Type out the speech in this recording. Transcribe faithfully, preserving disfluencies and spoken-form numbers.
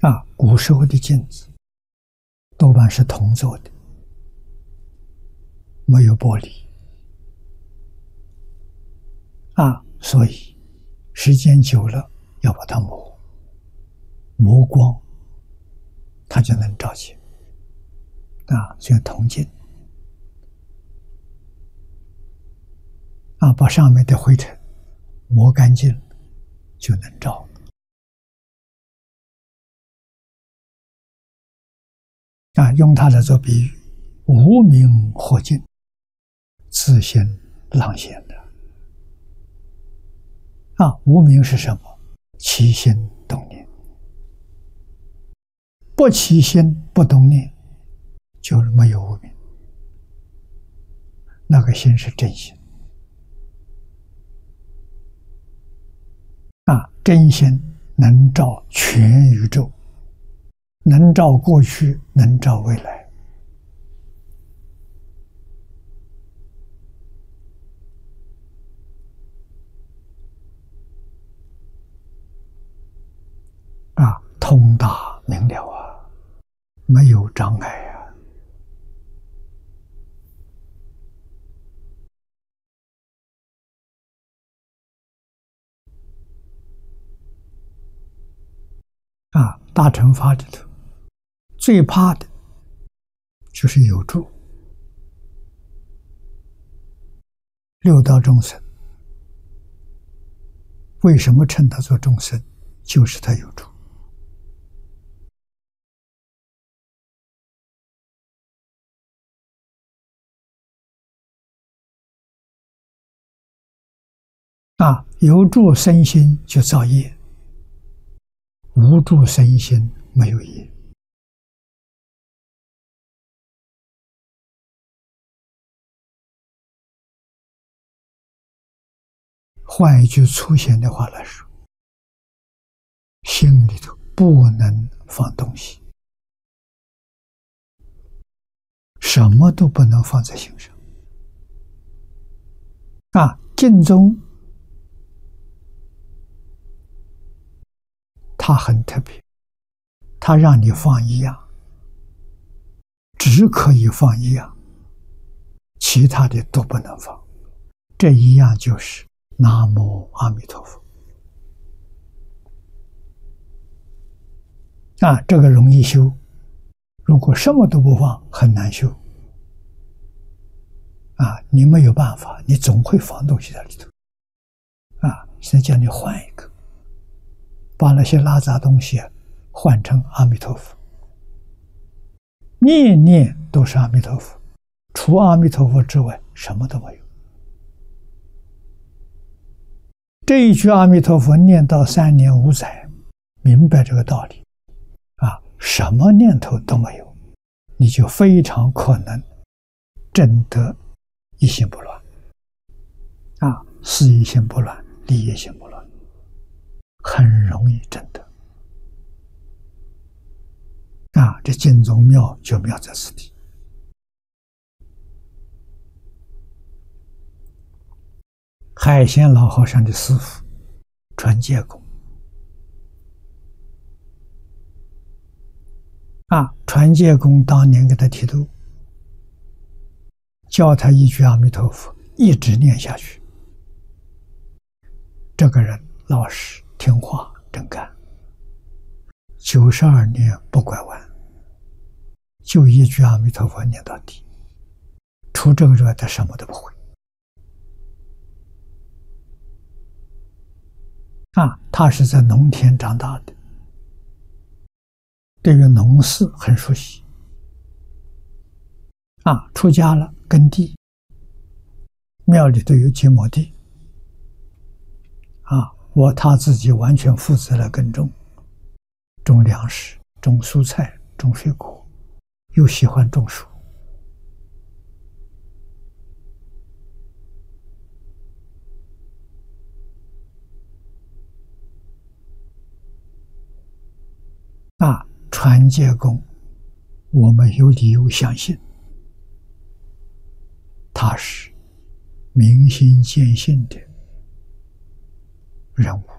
啊，古时候的镜子多半是铜做的，没有玻璃啊，所以时间久了要把它磨磨光，它就能照见啊，就铜镜啊，把上面的灰尘磨干净就能照。啊，用它来做比喻，无明惑境，自性朗显的。啊，无明是什么？起心动念。不起心不动念，就是没有无明。那个心是真心。啊，真心能照全宇宙，能照过去，能照未来。啊，通达明了啊，没有障碍啊。啊，大乘法里头最怕的就是有住。六道众生为什么称他做众生？就是他有住。啊，有住生心就造业，无住生心没有业。换一句粗显的话来说，心里头不能放东西，什么都不能放在心上。啊，净宗它很特别，它让你放一样，只可以放一样，其他的都不能放。这一样就是南无阿弥陀佛。啊，这个容易修，如果什么都不放，很难修。啊，你没有办法，你总会放东西在里头。啊，现在叫你换一个，把那些拉杂东西换成阿弥陀佛，念念都是阿弥陀佛，除阿弥陀佛之外，什么都没有。这一句阿弥陀佛念到三年五载，明白这个道理，啊，什么念头都没有，你就非常可能证得一心不乱。啊，事一心不乱，理一心不乱，很容易证得。啊，这净宗妙就妙在此地。海鲜老和尚的师父传戒公，啊，传戒公当年给他剃度，教他一句阿弥陀佛，一直念下去。这个人老实听话真干，九十二年不拐弯，就一句阿弥陀佛念到底，除这个之外他什么都不会。啊，他是在农田长大的，对于农事很熟悉。啊，出家了耕地，庙里都有几亩地。啊，我他自己完全负责了耕种，种粮食，种蔬菜，种水果，又喜欢种树。啊，传戒公，我们有理由相信，他是明心见性的人物。